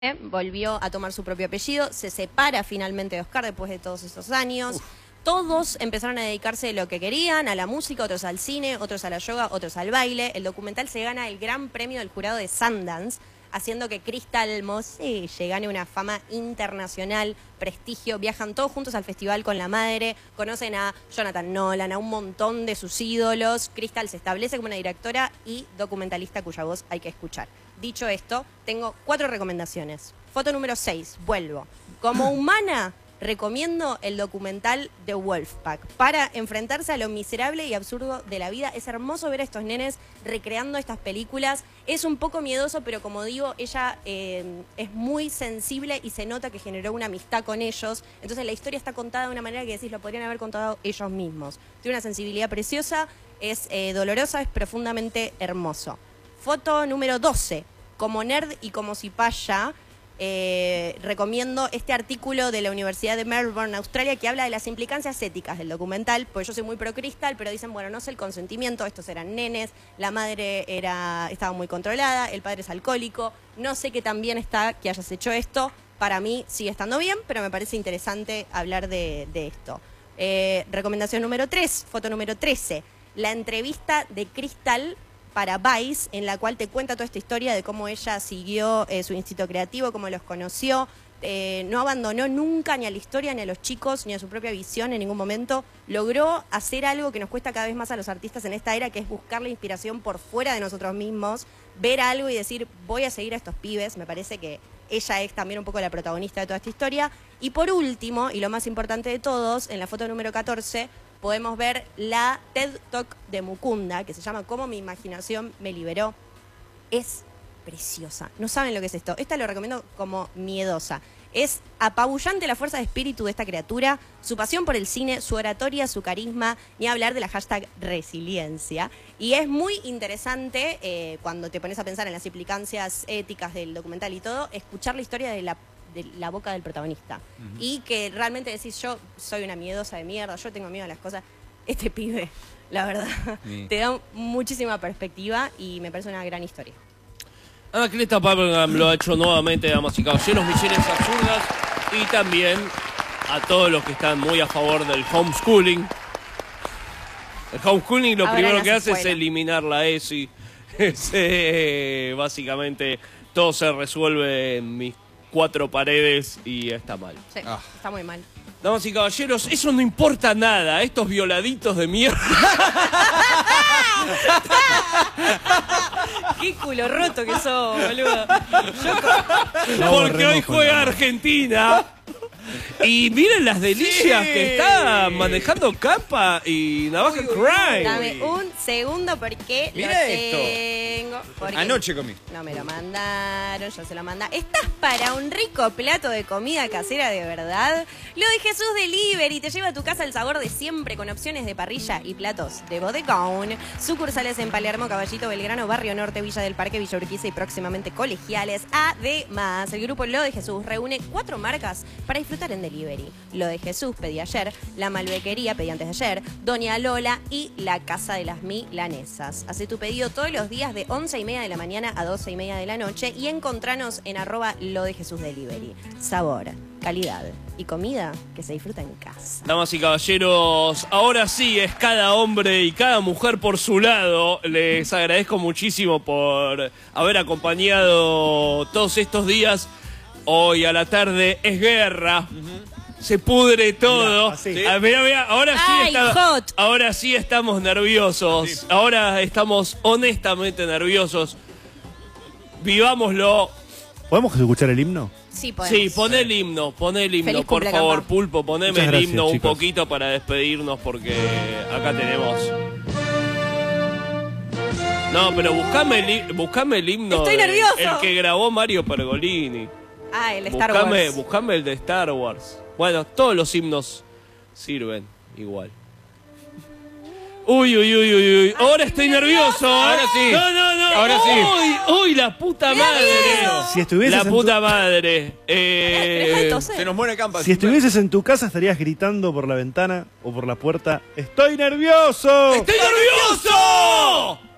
volvió a tomar su propio apellido, se separa finalmente de Oscar después de todos esos años. Todos empezaron a dedicarse a lo que querían, a la música, otros al cine, otros a la yoga, otros al baile. El documental se gana el gran premio del jurado de Sundance, haciendo que Crystal Moselle gane una fama internacional, prestigio. Viajan todos juntos al festival con la madre, conocen a Jonathan Nolan, a un montón de sus ídolos. Crystal se establece como una directora y documentalista cuya voz hay que escuchar. Dicho esto, tengo 4 recomendaciones. Foto número 6, vuelvo. Como humana, recomiendo el documental The Wolfpack para enfrentarse a lo miserable y absurdo de la vida. Es hermoso ver a estos nenes recreando estas películas. Es un poco miedoso, pero como digo, ella es muy sensible y se nota que generó una amistad con ellos. Entonces la historia está contada de una manera que decís, lo podrían haber contado ellos mismos. Tiene una sensibilidad preciosa, es dolorosa, es profundamente hermoso. Foto número 12. Como nerd y como cipaya, recomiendo este artículo de la Universidad de Melbourne, Australia, que habla de las implicancias éticas del documental, porque yo soy muy pro Crystal, pero dicen, bueno, no sé el consentimiento, estos eran nenes, la madre estaba muy controlada, el padre es alcohólico, no sé qué tan bien está que hayas hecho esto, para mí sigue estando bien, pero me parece interesante hablar de esto. Recomendación número 3, foto número 13, la entrevista de Crystal para Vice, en la cual te cuenta toda esta historia de cómo ella siguió su instinto creativo, cómo los conoció, no abandonó nunca ni a la historia, ni a los chicos, ni a su propia visión en ningún momento. Logró hacer algo que nos cuesta cada vez más a los artistas en esta era, que es buscar la inspiración por fuera de nosotros mismos, ver algo y decir, voy a seguir a estos pibes. Me parece que ella es también un poco la protagonista de toda esta historia. Y por último, y lo más importante de todos, en la foto número 14, podemos ver la TED Talk de Mukunda, que se llama Cómo mi imaginación me liberó. Es preciosa. No saben lo que es esto. Esta lo recomiendo como miedosa. Es apabullante la fuerza de espíritu de esta criatura, su pasión por el cine, su oratoria, su carisma, ni hablar de la hashtag resiliencia. Y es muy interesante, cuando te pones a pensar en las implicancias éticas del documental y todo, escuchar la historia de la boca del protagonista. Y que realmente decís, yo soy una miedosa de mierda, yo tengo miedo a las cosas. Este pibe, la verdad, te da muchísima perspectiva y me parece una gran historia. Anacleta Papergam lo ha hecho nuevamente, damas y caballeros, misiones absurdas, y también a todos los que están muy a favor del homeschooling. El homeschooling lo primero que hace es eliminar la ESI. Básicamente todo se resuelve en mis 4 paredes y está mal. Sí, está muy mal. Damas y caballeros, eso no importa nada, estos violaditos de mierda. Qué culo roto que sos, boludo. Porque hoy juega Argentina. Y miren las delicias que está manejando Capa y Navaja Crime. Dame un segundo porque lo tengo. Porque anoche comí. No me lo mandaron, yo se lo mandé. ¿Estás para un rico plato de comida casera de verdad? Lo de Jesús Delivery te lleva a tu casa el sabor de siempre, con opciones de parrilla y platos de bodegón. Sucursales en Palermo, Caballito, Belgrano, Barrio Norte, Villa del Parque, Villa Urquiza y próximamente Colegiales. Además, el grupo Lo de Jesús reúne 4 marcas para disfrutar en delivery. Lo de Jesús pedí ayer, La Malbequería pedí antes de ayer, Doña Lola y La Casa de las Milanesas. Hacé tu pedido todos los días de 11:30 de la mañana a 12:30 de la noche y encontranos en @LoDeJesusDelivery. Sabor, calidad y comida que se disfruta en casa. Damas y caballeros, ahora sí es cada hombre y cada mujer por su lado. Les agradezco muchísimo por haber acompañado todos estos días. Hoy a la tarde es guerra. Se pudre todo. Mirá, ahora sí estamos nerviosos. Sí. Ahora estamos honestamente nerviosos. Vivámoslo. ¿Podemos escuchar el himno? Sí, podemos. Sí, poné el himno, Feliz por favor, Campa. Pulpo, poneme Muchas gracias, himno un chicos. poquito para despedirnos porque acá tenemos. No, pero buscame el himno. Estoy nervioso. El que grabó Mario Pergolini. Ah, el Star Wars. Buscame el de Star Wars. Bueno, todos los himnos sirven igual. Uy. Ahora estoy nervioso. Ahora sí. No. Ahora sí. Uy, la puta madre. Si estuvieses La puta madre. Se nos muere Campa. Si estuvieses en tu casa estarías gritando por la ventana o por la puerta, ¡estoy nervioso! ¡Estoy nervioso!